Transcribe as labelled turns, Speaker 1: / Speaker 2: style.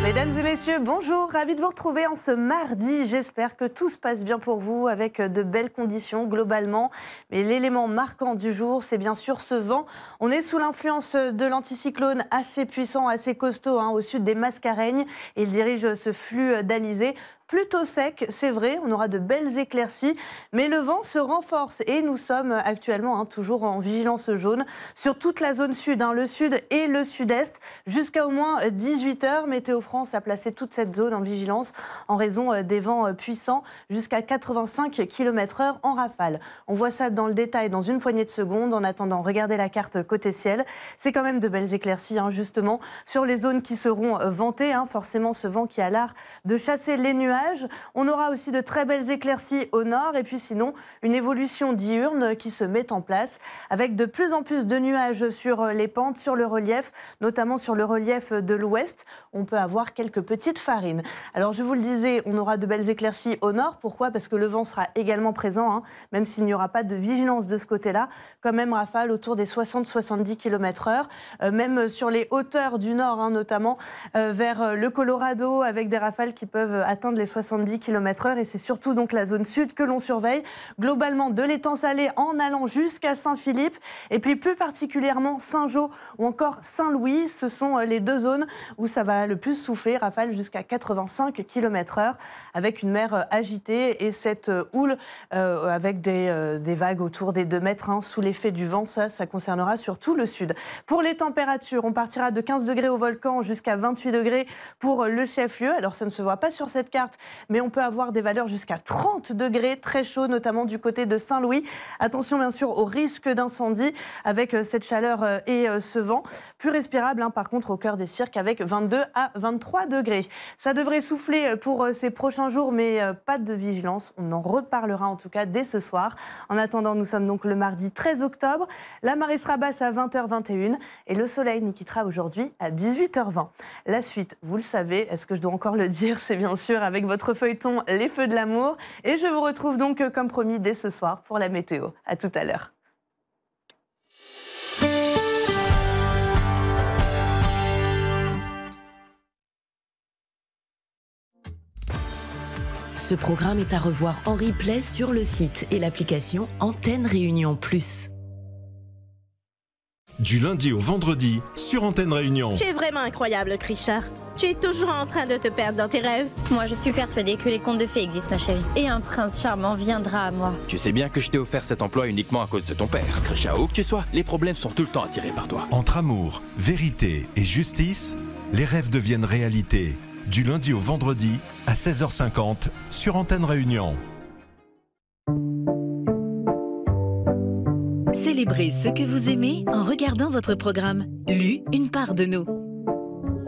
Speaker 1: Mesdames et messieurs, bonjour, ravi de vous retrouver en ce mardi. J'espère que tout se passe bien pour vous avec de belles conditions globalement. Mais l'élément marquant du jour, c'est bien sûr ce vent. On est sous l'influence de l'anticyclone assez puissant, assez costaud au sud des Mascareignes. Il dirige ce flux d'alizés. Plutôt sec, c'est vrai, on aura de belles éclaircies, mais le vent se renforce et nous sommes actuellement toujours en vigilance jaune sur toute la zone sud, le sud et le sud-est, jusqu'à au moins 18h. Météo France a placé toute cette zone en vigilance en raison des vents puissants jusqu'à 85 km/h en rafale. On voit ça dans le détail dans une poignée de secondes. En attendant, regardez la carte côté ciel. C'est quand même de belles éclaircies justement sur les zones qui seront ventées. Forcément, ce vent qui a l'art de chasser les nuages. On aura aussi de très belles éclaircies au nord et puis sinon une évolution diurne qui se met en place avec de plus en plus de nuages sur les pentes, sur le relief, notamment sur le relief de l'ouest. On peut avoir quelques petites farines. Alors je vous le disais, on aura de belles éclaircies au nord. Pourquoi ? Parce que le vent sera également présent, même s'il n'y aura pas de vigilance de ce côté-là. Quand même rafale autour des 60-70 km/h, même sur les hauteurs du nord, notamment vers le Colorado, avec des rafales qui peuvent atteindre les 70 km/h, et c'est surtout donc la zone sud que l'on surveille. Globalement, de l'étang salé en allant jusqu'à Saint-Philippe, et puis plus particulièrement Saint-Jean ou encore Saint-Louis, ce sont les deux zones où ça va le plus souffler, rafale jusqu'à 85 km/h, avec une mer agitée et cette houle avec des vagues autour des 2 mètres sous l'effet du vent. Ça concernera surtout le sud. Pour les températures, on partira de 15 degrés au volcan jusqu'à 28 degrés pour le chef-lieu. Alors ça ne se voit pas sur cette carte, mais on peut avoir des valeurs jusqu'à 30 degrés, très chaud, notamment du côté de Saint-Louis. Attention bien sûr au risque d'incendie avec cette chaleur et ce vent. Plus respirable par contre au cœur des cirques avec 22 à 23 degrés. Ça devrait souffler pour ces prochains jours, mais pas de vigilance. On en reparlera en tout cas dès ce soir. En attendant, nous sommes donc le mardi 13 octobre. La marée sera basse à 20h21 et le soleil nous quittera aujourd'hui à 18h20. La suite, vous le savez, est-ce que je dois encore le dire ? C'est bien sûr avec votre feuilleton Les Feux de l'amour. Et je vous retrouve donc comme promis dès ce soir pour la météo. À tout à l'heure.
Speaker 2: Ce programme est à revoir en replay sur le site et l'application Antenne Réunion Plus.
Speaker 3: Du lundi au vendredi sur Antenne Réunion.
Speaker 4: Tu es vraiment incroyable, Krisha. Tu es toujours en train de te perdre dans tes rêves.
Speaker 5: Moi, je suis persuadée que les contes de fées existent, ma chérie. Et un prince charmant viendra à moi.
Speaker 6: Tu sais bien que je t'ai offert cet emploi uniquement à cause de ton père. Krisha, où que tu sois, les problèmes sont tout le temps attirés par toi.
Speaker 3: Entre amour, vérité et justice, les rêves deviennent réalité. Du lundi au vendredi à 16h50 sur Antenne Réunion.
Speaker 2: Célébrez ce que vous aimez en regardant votre programme. Lu, une part de nous.